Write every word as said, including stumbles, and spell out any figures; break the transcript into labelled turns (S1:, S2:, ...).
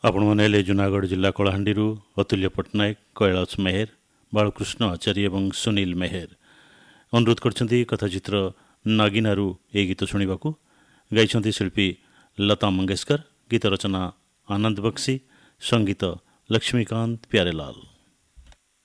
S1: ଆପଣମାନେ ହେଲେ ଜୁନାଗଡ଼ ଜିଲ୍ଲା କଳାହାଣ୍ଡିରୁ ଅତୁଲ୍ୟ ପଟ୍ଟନାୟକ, କୈଳାସ ମେହେର, ବାଳକୃଷ୍ଣ ଆଚାର୍ଯ୍ୟ ଏବଂ ସୁନୀଲ ମେହେର ଅନୁରୋଧ କରିଛନ୍ତି କଥାଚିତ୍ର ନାଗିନାରୁ ଏହି ଗୀତ ଶୁଣିବାକୁ। ଗାଇଛନ୍ତି ଶିଳ୍ପୀ ଲତା ମଙ୍ଗେଶକର, ଗୀତ ରଚନା ଆନନ୍ଦ ବକ୍ସି, ସଙ୍ଗୀତ ଲକ୍ଷ୍ମୀକାନ୍ତ ପ୍ୟାରେଲାଲ।